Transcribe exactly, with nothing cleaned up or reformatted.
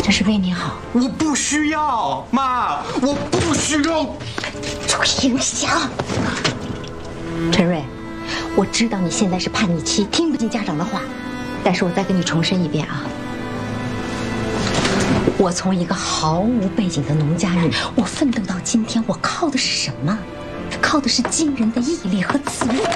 这是为你好。 我不需要，妈，我不需要。 注意影响。陈瑞，我知道你现在是叛逆期，听不进家长的话，但是我再跟你重申一遍啊，我从一个毫无背景的农家女，我奋斗到今天，我靠的是什么？靠的是惊人的毅力和自律。